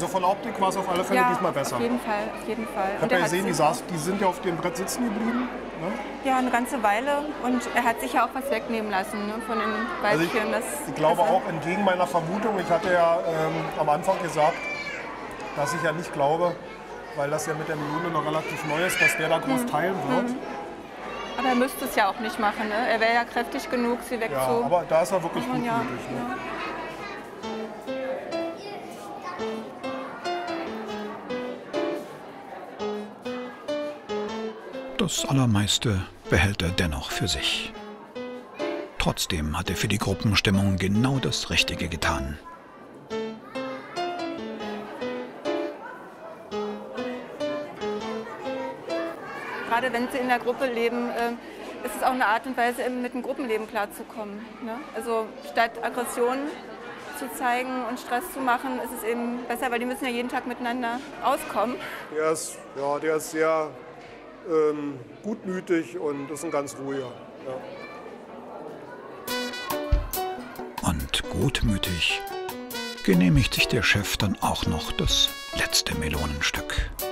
Also von der Optik war es auf alle Fälle Ja, diesmal besser. auf jeden Fall, auf jeden Fall. Ich habe ja gesehen, die sind ja auf dem Brett sitzen geblieben. Ne? Ja, eine ganze Weile. Und er hat sich ja auch was wegnehmen lassen, ne, von den Also Weibchen. ich glaube auch entgegen meiner Vermutung, ich hatte ja am Anfang gesagt, dass ich ja nicht glaube, weil das ja mit der Melone noch relativ neu ist, dass der da groß teilen wird. Aber er müsste es ja auch nicht machen. Ne? Er wäre ja kräftig genug, sie Ja, wegzu... aber da ist er wirklich Ja, gutmütig. Ne? ja. Das Allermeiste behält er dennoch für sich. Trotzdem hat er für die Gruppenstimmung genau das Richtige getan. Gerade wenn sie in der Gruppe leben, ist es auch eine Art und Weise, eben mit dem Gruppenleben klarzukommen. Ne? Also statt Aggression zu zeigen und Stress zu machen, ist es eben besser, weil die müssen ja jeden Tag miteinander auskommen. Der ist sehr gutmütig und ist ein ganz ruhiger. Ja. Und gutmütig genehmigt sich der Chef dann auch noch das letzte Melonenstück.